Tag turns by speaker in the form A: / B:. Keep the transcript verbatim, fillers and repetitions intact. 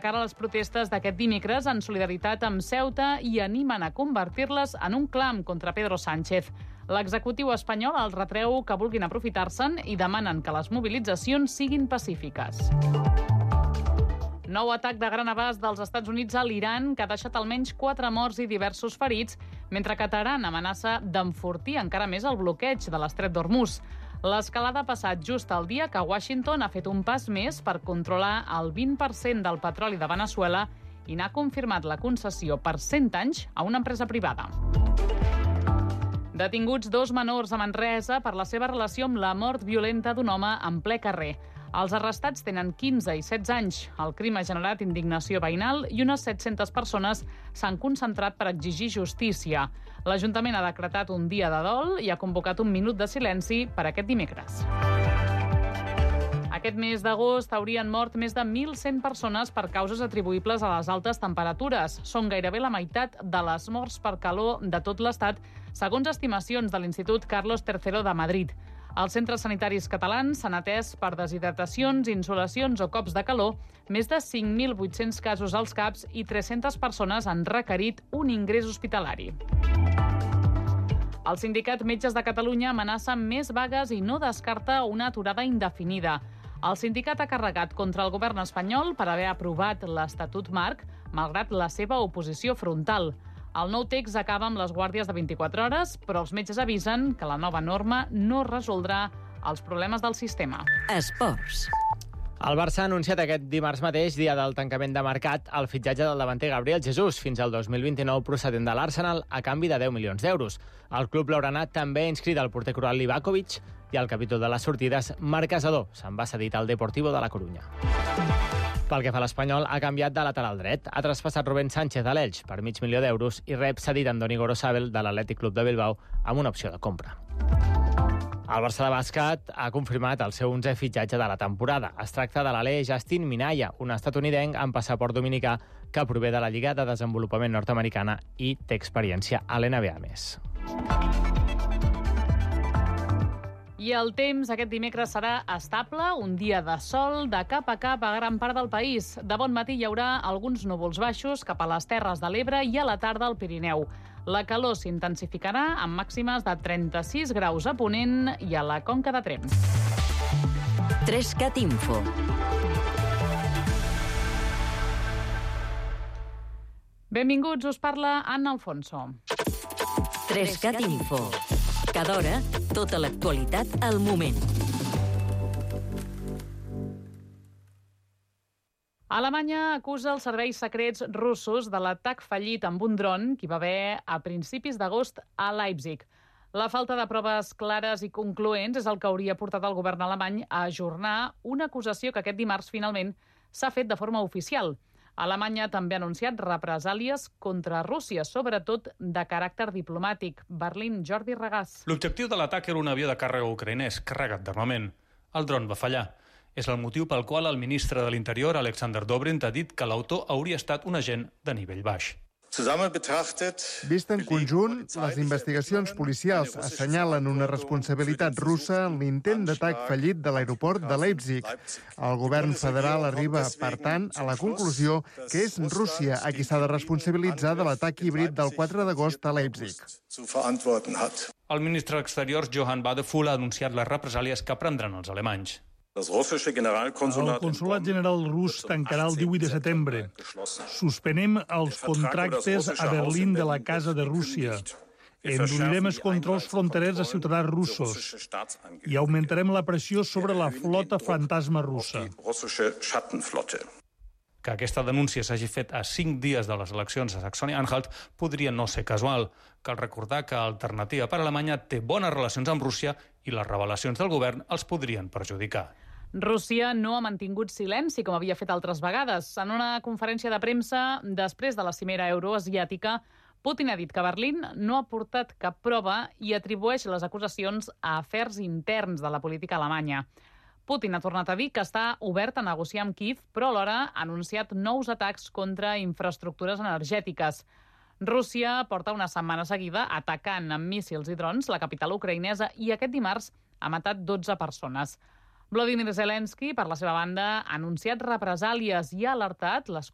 A: cara a les protestes d'aquest dimecres en solidaritat amb Ceuta i animen a convertir-les en un clam contra Pedro Sánchez. L'executiu espanyol els retreu que vulguin aprofitar-se'n i demanen que les mobilitzacions siguin pacífiques. Nou atac de gran abast dels Estats Units a l'Iran que ha deixat almenys quatre morts i diversos ferits, mentre que Teheran amenaça d'enfortir encara més el bloqueig de l'estret d'Hormuz. L'escalada ha passat just el dia que Washington ha fet un pas més per controlar el vint per cent del petroli de Veneçuela i n'ha confirmat la concessió per cent anys a una empresa privada. Detinguts dos menors a Manresa per la seva relació amb la mort violenta d'un home en ple carrer. Els arrestats tenen quinze i setze anys. El crim ha generat indignació veïnal i unes set-centes persones s'han concentrat per exigir justícia. L'Ajuntament ha decretat un dia de dol i ha convocat un minut de silenci per aquest dimecres. Aquest mes d'agost haurien mort més de mil cent persones per causes atribuïbles a les altes temperatures. Són gairebé la meitat de les morts per calor de tot l'Estat, segons estimacions de l'Institut Carlos tercero de Madrid. Els centres sanitaris catalans s'han atès per deshidratacions, insolacions o cops de calor més de cinc mil vuit-cents casos als C A Ps i tres-centes persones han requerit un ingrés hospitalari. El sindicat Metges de Catalunya amenaça amb més vagues i no descarta una aturada indefinida. El sindicat ha carregat contra el govern espanyol per haver aprovat l'Estatut Marc, malgrat la seva oposició frontal. El nou text acaba amb les guàrdies de vint-i-quatre hores, però els metges avisen que la nova norma no resoldrà els problemes del sistema.
B: Esports.
C: El Barça ha anunciat aquest dimarts mateix, dia del tancament de mercat, el fitxatge del davanter Gabriel Jesús fins al dos mil vint-i-nou procedent de l'Arsenal a canvi de deu milions d'euros. El club blaugrana també ha inscrit el porter croat Livakovic i el capítol de les sortides, Marc Casador, se'n va cedit al Deportivo de la Corunya. Pel que fa a l'Espanyol, ha canviat de lateral dret. Ha traspassat Rubén Sánchez a l'Elx per mig milió d'euros i rep cedit Andoni Gorosabel de l'Atlètic Club de Bilbao amb una opció de compra. El Barça de bàsquet ha confirmat el seu onzè fitxatge de la temporada. Es tracta de l'alè Justin Minaya, un estatunidenc amb passaport dominicà que prové de la Lliga de Desenvolupament Nord-Americana i té experiència a l'N B A més.
A: I el temps aquest dimecres serà estable, un dia de sol, de cap a cap a gran part del país. De bon matí hi haurà alguns núvols baixos cap a les Terres de l'Ebre i a la tarda al Pirineu. La calor s'intensificarà amb màximes de trenta-sis graus a Ponent i a la Conca de Tremp.
B: Trescat Info.
A: Benvinguts, us parla Anna Alfonso.
B: Trescat Info. Cada hora, tota l'actualitat al moment.
A: Alemanya acusa els serveis secrets russos de l'atac fallit amb un dron que hi va haver a principis d'agost a Leipzig. La falta de proves clares i concloents és el que hauria portat el govern alemany a ajornar una acusació que aquest dimarts finalment s'ha fet de forma oficial. Alemanya també ha anunciat represàlies contra Rússia, sobretot de caràcter diplomàtic. Berlín, Jordi Regàs.
D: L'objectiu de l'atac era un avió de càrrega ucraïnès carregat d'armament. El dron va fallar. És el motiu pel qual el ministre de l'Interior, Alexander Dobrindt, ha dit que l'autor hauria estat un agent de nivell baix.
E: Vist en conjunt, les investigacions policials assenyalen una responsabilitat russa en l'intent d'atac fallit de l'aeroport de Leipzig. El govern federal arriba, per tant, a la conclusió que és Rússia a qui s'ha de responsabilitzar de l'atac híbrid del quatre d'agost a Leipzig.
D: El ministre d'Exteriors, Johann Wadephul, ha anunciat les represàlies que prendran els alemanys.
F: El consolat general rus tancarà el divuit de setembre. Suspenem els contractes a Berlín de la Casa de Rússia. Endurirem els controls fronterers a ciutadans russos i augmentarem la pressió sobre la flota fantasma russa.
D: Que aquesta denúncia s'hagi fet a cinc dies de les eleccions a Saxònia-Anhalt podria no ser casual. Cal recordar que Alternativa per Alemanya té bones relacions amb Rússia i les revelacions del govern els podrien perjudicar.
A: Rússia no ha mantingut silenci, com havia fet altres vegades. En una conferència de premsa, després de la cimera euroasiàtica, Putin ha dit que Berlín no ha portat cap prova i atribueix les acusacions a afers interns de la política alemanya. Putin ha tornat a dir que està obert a negociar amb Kíev, però alhora ha anunciat nous atacs contra infraestructures energètiques. Rússia porta una setmana seguida atacant amb míssils i drons la capital ucraïnesa i aquest dimarts ha matat dotze persones. Volodymyr Zelensky, per la seva banda, ha anunciat represàlies i ha alertat les